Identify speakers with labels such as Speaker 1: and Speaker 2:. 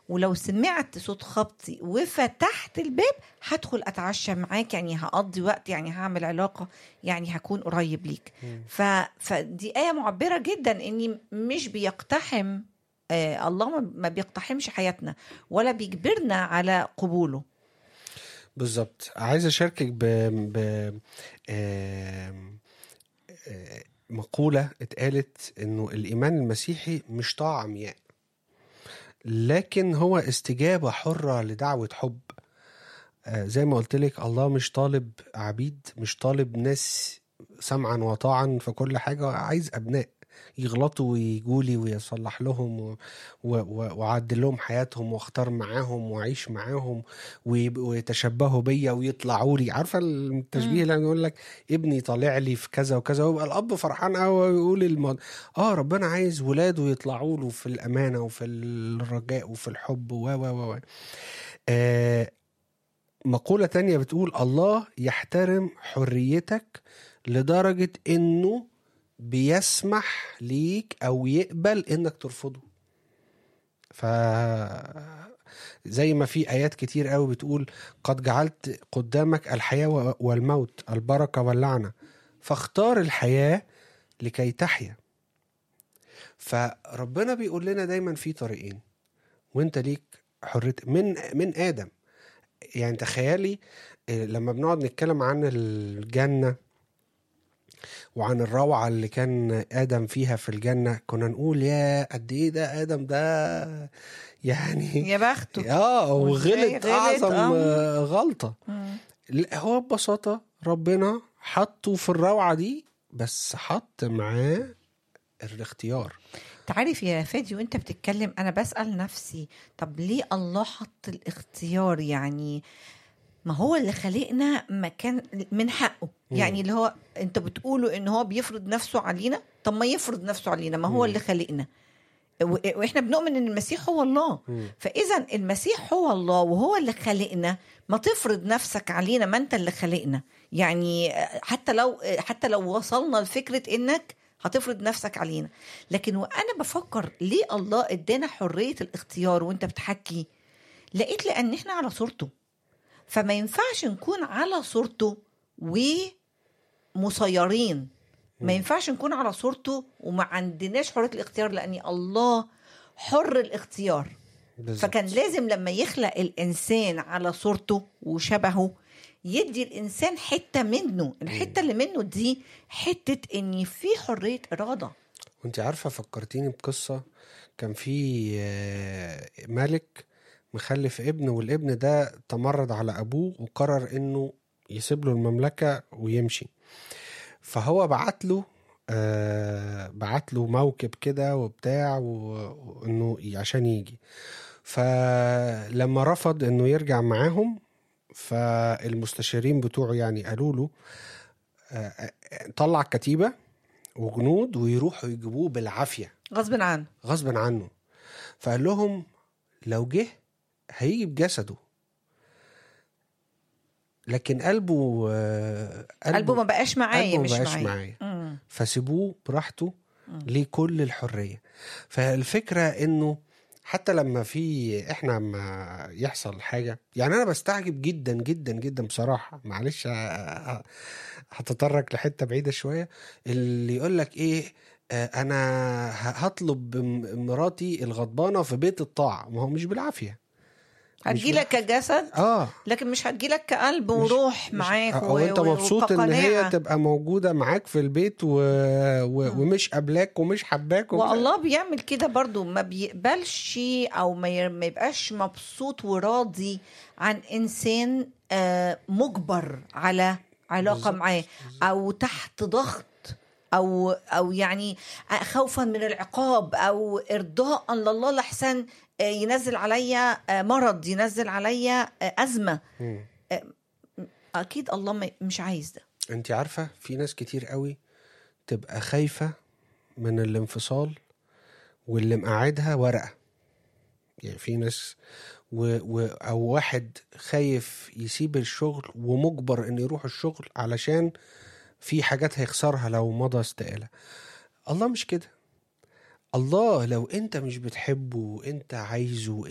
Speaker 1: ولو سمعت صوت خبطي وفتحت الباب هدخل اتعشى معاك، يعني هقضي وقت، يعني هعمل علاقة، يعني هكون قريب ليك. فدي آية معبرة جدا اني مش بيقتحم الله، ما بيقتحمش حياتنا ولا بيجبرنا على قبوله.
Speaker 2: بالظبط. عايز اشاركك آم، مقولة اتقالت انه الايمان المسيحي مش طاعة عمياء، لكن هو استجابة حرة لدعوة حب. زي ما قلت لك، الله مش طالب عبيد، مش طالب ناس سمعا وطاعا في كل حاجة، عايز أبناء يغلطوا ويجولي ويصلح لهم وعدل لهم حياتهم واختار معاهم وعيش معاهم ويتشبهوا بيا ويطلعوا لي. عارفة التشبيه اللي يقول لك ابني طالع لي في كذا وكذا، ويبقى الأب فرحان قوي ويقول ربنا عايز ولاده يطلعوا له في الأمانة وفي الرجاء وفي الحب و مقولة تانية بتقول الله يحترم حريتك لدرجة انه بيسمح ليك او يقبل انك ترفضه. زي ما في ايات كتير قوي بتقول قد جعلت قدامك الحياة والموت، البركة واللعنة، فاختار الحياة لكي تحيا. فربنا بيقول لنا دايما في طريقين، وانت ليك حرية من آدم. يعني تخيلي لما بنقعد نتكلم عن الجنة وعن الروعة اللي كان آدم فيها في الجنة، كنا نقول يا قد ايه ده آدم ده يعني
Speaker 1: يا بخته
Speaker 2: وغلط أعظم غلطة. هو ببساطة ربنا حطه في الروعة دي، بس حط معاه الاختيار.
Speaker 1: تعرف يا فادي وانت بتتكلم انا بسأل نفسي، طب ليه الله حط الاختيار؟ يعني ما هو اللي خلقنا مكان من حقه. يعني اللي هو انت بتقوله ان هو بيفرض نفسه علينا، طب ما يفرض نفسه علينا، ما هو اللي خلقنا، واحنا بنؤمن ان المسيح هو الله. فاذا المسيح هو الله وهو اللي خلقنا، ما تفرض نفسك علينا، ما انت اللي خلقنا. يعني حتى لو وصلنا لفكرة انك هتفرض نفسك علينا، لكن وانا بفكر ليه الله ادانا حرية الاختيار وانت بتحكي، لقيت لان احنا على صورته، فما ينفعش نكون على صورته ومسيرين، ما ينفعش نكون على صورته وما عندناش حرية الاختيار، لأن الله حر الاختيار. بالزبط. فكان لازم لما يخلق الإنسان على صورته وشبهه يدي الإنسان حتة منه، الحتة اللي منه دي حتة إن في حرية إرادة.
Speaker 2: وانت عارفة فكرتيني بقصة، كان في ملك مخلف ابن، والابن ده تمرد على أبوه وقرر إنه يسيب له المملكة ويمشي. فهو بعت له موكب كده وبتاع وإنه عشان يجي. فلما رفض إنه يرجع معاهم، فالمستشارين بتوعه يعني قالوا له طلع كتيبة وجنود ويروحوا يجيبوه بالعافية غصب عنه. فقال لهم لو جه هيجي بجسده، لكن قلبه
Speaker 1: ما بقاش
Speaker 2: معايا. فسيبوه براحته، ليه كل الحرية. فالفكرة انه حتى لما احنا ما يحصل حاجة، يعني انا بستعجب جدا جدا جدا بصراحة، معلش هتطرق لحتة بعيدة شوية، اللي يقولك ايه انا هطلب مراتي الغضبانة في بيت الطاعة. ما هو مش بالعافية،
Speaker 1: هتجيلك كجسد لكن مش هتجيلك كقلب وروح معاك
Speaker 2: وانت مبسوط ان هي تبقى موجودة معاك في البيت ومش قبلاك ومش حباك
Speaker 1: والله بيعمل كده برضو، ما بيقبلش او ما يبقاش مبسوط وراضي عن انسان مجبر على علاقة معاه او تحت ضغط او يعني خوفا من العقاب او ارضاء لله لحسن ينزل عليا مرض، ينزل عليا أزمة. أكيد الله مش عايز ده.
Speaker 2: انت عارفة في ناس كتير قوي تبقى خايفة من الانفصال واللي مقعدها ورقة. يعني في ناس أو واحد خايف يسيب الشغل ومجبر انه يروح الشغل علشان في حاجات هيخسرها لو مضى استقالة. الله مش كده. الله لو انت مش بتحبه وانت عايزه